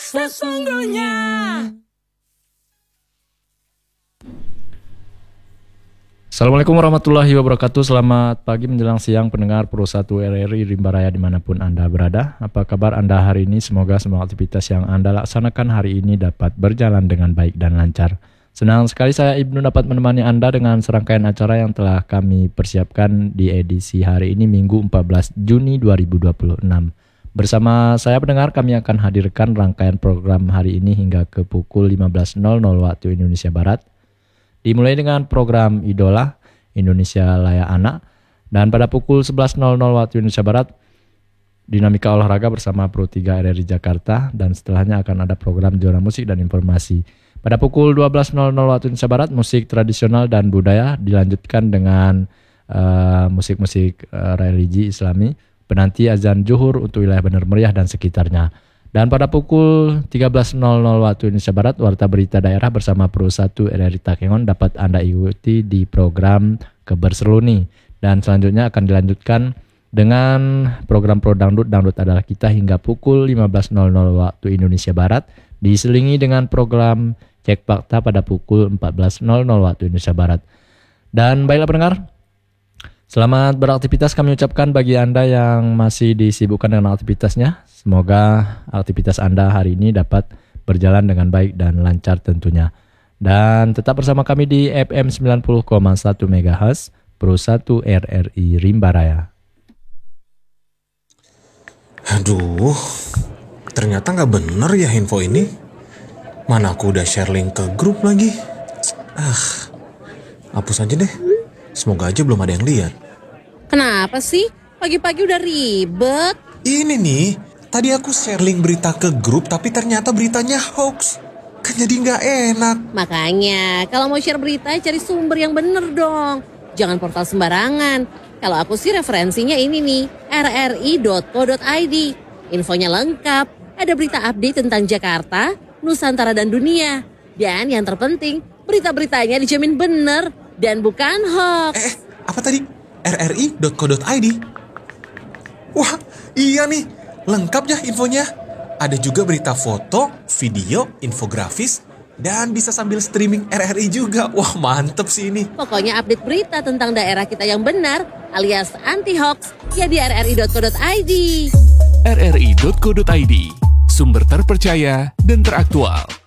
sesungguhnya. Assalamualaikum warahmatullahi wabarakatuh. Selamat pagi menjelang siang pendengar Pro 1 RRI Rimba Raya dimanapun Anda berada. Apa kabar Anda hari ini? Semoga semua aktivitas yang Anda laksanakan hari ini dapat berjalan dengan baik dan lancar. Senang sekali saya Ibnu dapat menemani Anda dengan serangkaian acara yang telah kami persiapkan di edisi hari ini Minggu 14 Juni 2026. Bersama saya pendengar kami akan hadirkan rangkaian program hari ini hingga ke pukul 15.00 waktu Indonesia Barat. Dimulai dengan program Idola Indonesia Layak Anak, dan pada pukul 11.00 waktu Indonesia Barat Dinamika Olahraga bersama Pro 3 RRI Jakarta, dan setelahnya akan ada program Zona Musik dan Informasi. Pada pukul 12.00 waktu Indonesia Barat musik tradisional dan budaya dilanjutkan dengan musik-musik religi Islami, penanti azan zuhur untuk wilayah Bener Meriah dan sekitarnya. Dan pada pukul 13.00 waktu Indonesia Barat, Warta Berita Daerah bersama Pro 1 RRI Takengon dapat Anda ikuti di program Keberseluni. Dan selanjutnya akan dilanjutkan dengan program Pro Dangdut, Dangdut Adalah Kita hingga pukul 15.00 waktu Indonesia Barat, diselingi dengan program Cek Fakta pada pukul 14.00 waktu Indonesia Barat. Dan baiklah pendengar, selamat beraktivitas kami ucapkan bagi Anda yang masih disibukkan dengan aktivitasnya. Semoga aktivitas Anda hari ini dapat berjalan dengan baik dan lancar tentunya. Dan tetap bersama kami di FM 90,1 MHz Pro 1 RRI Rimba Raya. Aduh, ternyata gak bener ya info ini. Mana aku udah share link ke grup lagi. Hapus aja deh. Semoga aja belum ada yang lihat. Kenapa sih? Pagi-pagi udah ribet. Ini nih, tadi aku share link berita ke grup tapi ternyata beritanya hoax. Kan jadi gak enak. Makanya, kalau mau share berita cari sumber yang bener dong. Jangan portal sembarangan. Kalau aku sih referensinya ini nih, rri.co.id. Infonya lengkap, ada berita update tentang Jakarta, Nusantara dan dunia. Dan yang terpenting, berita-beritanya dijamin bener dan bukan hoax. Apa tadi? rri.co.id? Wah, iya nih. Lengkap ya infonya. Ada juga berita foto, video, infografis, dan bisa sambil streaming RRI juga. Wah, mantep sih ini. Pokoknya update berita tentang daerah kita yang benar alias anti-hoax ya di rri.co.id. rri.co.id, sumber terpercaya dan teraktual.